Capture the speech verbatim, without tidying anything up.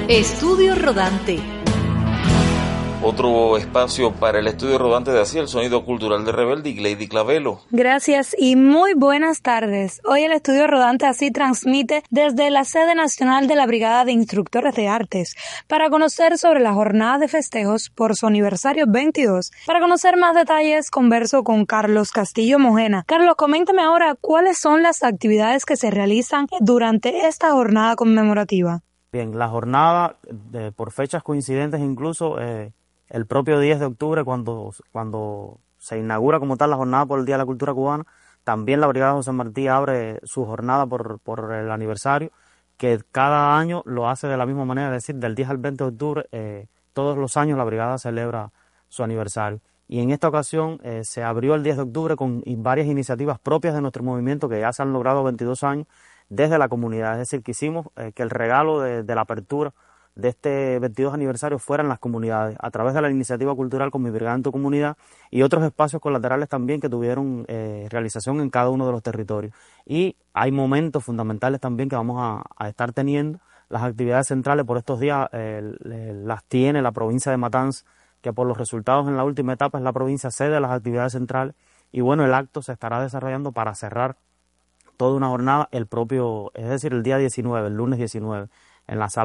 Estudio Rodante. Otro espacio para el estudio rodante de Así, el sonido cultural de Rebelde y Glady Clavelo. Gracias y muy buenas tardes. Hoy el estudio rodante Así transmite desde la sede nacional de la Brigada de Instructores de Artes para conocer sobre la jornada de festejos por su aniversario veintidós. Para conocer más detalles converso con Carlos Castillo Mojena. Carlos, coméntame ahora cuáles son las actividades que se realizan durante esta jornada conmemorativa. Bien, la jornada de, por fechas coincidentes incluso eh, el propio diez de octubre, cuando, cuando se inaugura como tal la jornada por el Día de la Cultura Cubana, también la Brigada José Martí abre su jornada por, por el aniversario, que cada año lo hace de la misma manera, es decir, del diez al veinte de octubre, eh, todos los años la Brigada celebra su aniversario. Y en esta ocasión eh, se abrió el diez de octubre con varias iniciativas propias de nuestro movimiento que ya se han logrado veintidós años desde la comunidad, es decir, quisimos eh, que el regalo de, de la apertura de este veintidós aniversario fueran las comunidades, a través de la iniciativa cultural con Mi Brigada en tu Comunidad y otros espacios colaterales también que tuvieron eh, realización en cada uno de los territorios. Y hay momentos fundamentales también que vamos a, a estar teniendo. Las actividades centrales por estos días eh, las tiene la provincia de Matanzas, que por los resultados en la última etapa es la provincia sede de las actividades centrales. Y bueno, el acto se estará desarrollando para cerrar toda una jornada el propio, es decir, el día diecinueve, el lunes diecinueve, en la sala